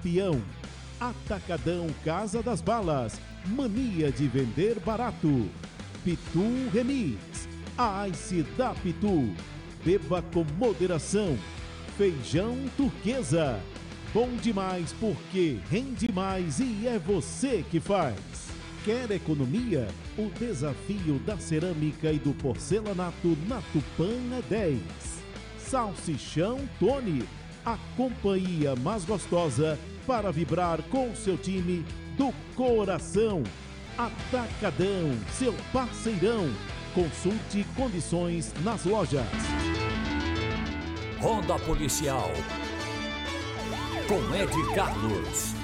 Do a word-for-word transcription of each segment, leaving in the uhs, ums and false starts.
campeão. Atacadão Casa das Balas, mania de vender barato. Pitu Remix, a Ice da Pitu. Beba com moderação. Feijão Turquesa, bom demais porque rende mais e é você que faz. Quer economia? O desafio da cerâmica e do porcelanato na Tupã é dez. Salsichão Tony, a companhia mais gostosa para vibrar com o seu time do coração. Atacadão, seu parceirão. Consulte condições nas lojas. Ronda Policial com Ed Carlos.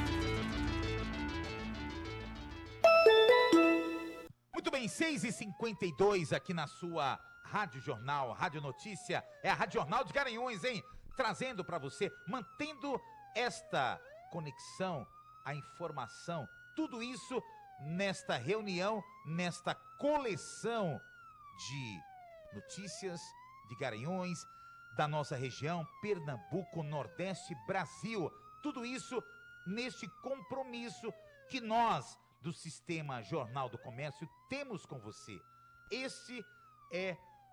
Muito bem, seis e cinquenta e dois aqui na sua Rádio Jornal, Rádio Notícia, é a Rádio Jornal de Garanhuns, hein? Trazendo para você, mantendo esta conexão, a informação, tudo isso nesta reunião, nesta coleção de notícias de Garanhuns, da nossa região, Pernambuco, Nordeste, Brasil. Tudo isso neste compromisso que nós, do Sistema Jornal do Comércio, temos com você. Este é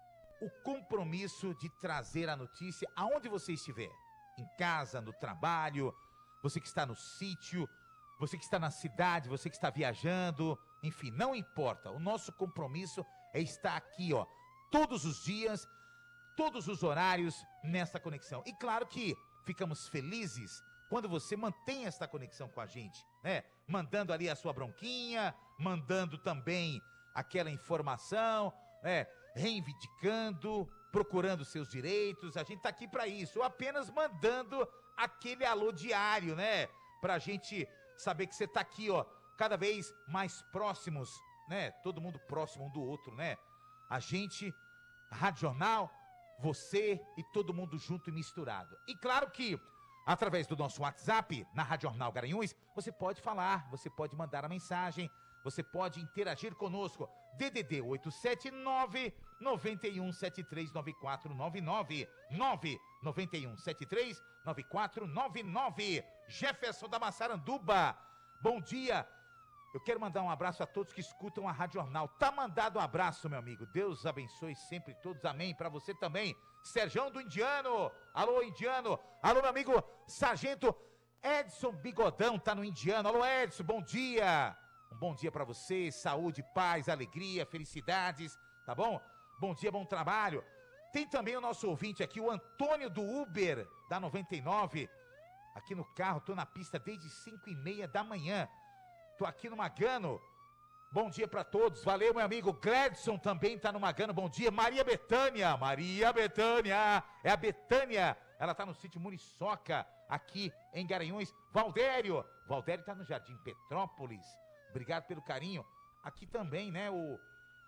o compromisso de trazer a notícia aonde você estiver. Em casa, no trabalho, você que está no sítio, você que está na cidade, você que está viajando, enfim, não importa. O nosso compromisso é estar aqui, ó, todos os dias, todos os horários nessa conexão. E claro que ficamos felizes quando você mantém esta conexão com a gente, né? Mandando ali a sua bronquinha, mandando também aquela informação, né? Reivindicando, procurando seus direitos. A gente tá aqui para isso, ou apenas mandando aquele alô diário, né? Pra gente saber que você tá aqui, ó, cada vez mais próximos, né? Todo mundo próximo um do outro, né? A gente, a Rádio Jornal, você e todo mundo junto e misturado. E claro que, através do nosso WhatsApp, na Rádio Jornal Garanhuns, você pode falar, você pode mandar a mensagem, você pode interagir conosco. D D D oito sete nove, nove um sete três, nove quatro nove nove, nove nove um sete três, nove quatro nove nove. Jefferson da Massaranduba, bom dia. Eu quero mandar um abraço a todos que escutam a Rádio Jornal. Tá mandado um abraço, meu amigo. Deus abençoe sempre todos. Amém. Para você também. Serjão do Indiano. Alô, Indiano. Alô, meu amigo Sargento Edson Bigodão tá no Indiano. Alô, Edson, bom dia. Um bom dia para você. Saúde, paz, alegria, felicidades. Tá bom? Bom dia, bom trabalho. Tem também o nosso ouvinte aqui, o Antônio do Uber, da noventa e nove. Aqui no carro, tô na pista desde cinco e meia da manhã. Tô aqui no Magano. Bom dia para todos. Valeu, meu amigo. Gladson também tá no Magano. Bom dia. Maria Betânia. Maria Betânia. É a Betânia. Ela tá no sítio Muriçoca, aqui em Garanhuns. Valdério. Valdério tá no Jardim Petrópolis. Obrigado pelo carinho. Aqui também, né, o,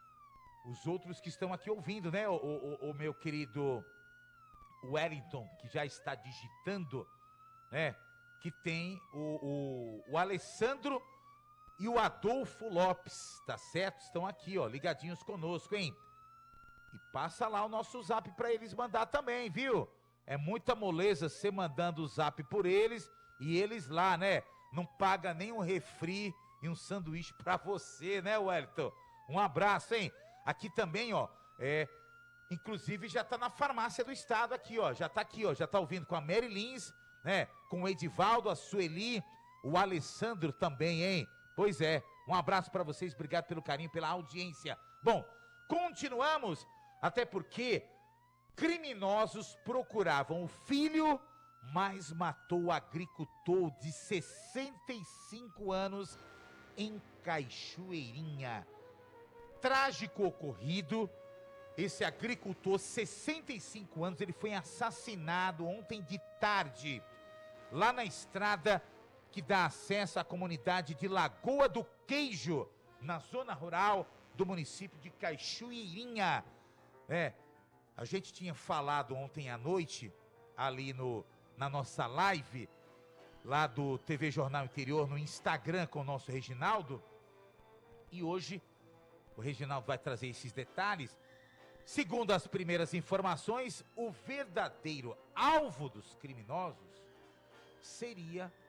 os outros que estão aqui ouvindo, né, o, o, o meu querido Wellington, que já está digitando, né, que tem o, o, o Alessandro e o Adolfo Lopes, tá certo? Estão aqui, ó, ligadinhos conosco, hein? E passa lá o nosso zap pra eles mandar também, viu? É muita moleza você mandando o zap por eles e eles lá, né? Não paga nem um refri e um sanduíche pra você, né, Wellington? Um abraço, hein? Aqui também, ó, é... Inclusive já tá na farmácia do estado aqui, ó. Já tá aqui, ó, já tá ouvindo com a Mary Lins, né? Com o Edivaldo, a Sueli, o Alessandro também, hein? Pois é, um abraço para vocês, obrigado pelo carinho, pela audiência. Bom, continuamos, até porque criminosos procuravam o filho, mas matou o agricultor de sessenta e cinco anos em Cachoeirinha. Trágico ocorrido, esse agricultor, sessenta e cinco anos, ele foi assassinado ontem de tarde, lá na estrada que dá acesso à comunidade de Lagoa do Queijo, na zona rural do município de Cachoeirinha. É, a gente tinha falado ontem à noite, ali no, na nossa live, lá do T V Jornal Interior, no Instagram com o nosso Reginaldo, e hoje o Reginaldo vai trazer esses detalhes. Segundo as primeiras informações, o verdadeiro alvo dos criminosos seria